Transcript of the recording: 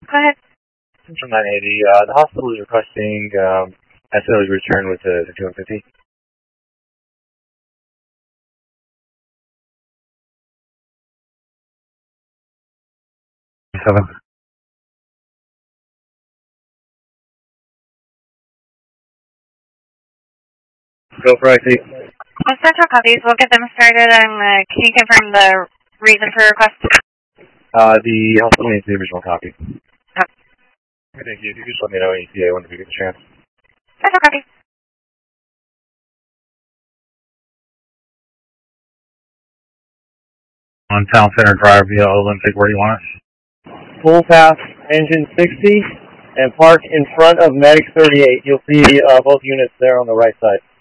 Go ahead. From 980, the hospital is requesting SO's return with the 250. 7. Go for IT. Central copies. We'll get them started. Can you confirm the reason for request? The hospital needs the original copy. Oh. Thank you. If you could just let me know ETA when you get the chance. Central copy. On Town Center Drive via Olympic, where do you want us? Full pass engine 60 and park in front of Medic 38. You'll see both units there on the right side.